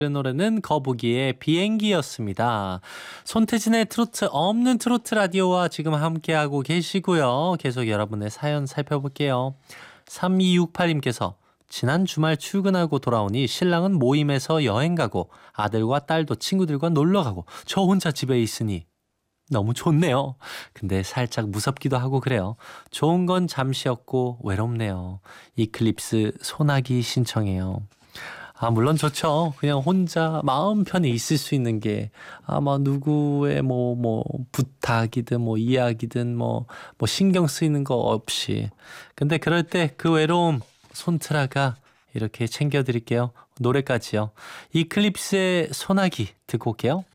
그 노래는 거북이의 비행기였습니다. 손태진의 트로트 없는 트로트 라디오와 지금 함께하고 계시고요. 계속 여러분의 사연 살펴볼게요. 3268님께서 지난 주말 출근하고 돌아오니 신랑은 모임에서 여행 가고 아들과 딸도 친구들과 놀러 가고 저 혼자 집에 있으니 너무 좋네요. 근데 살짝 무섭기도 하고 그래요. 좋은 건 잠시였고 외롭네요. 이클립스 소나기 신청해요. 물론 좋죠. 그냥 혼자 마음 편히 있을 수 있는 게, 누구의 부탁이든, 이야기든, 신경 쓰이는 거 없이. 근데 그럴 때 그 외로움, 손트라가 이렇게 챙겨드릴게요. 노래까지요. 이클립스의 소나기 듣고 올게요.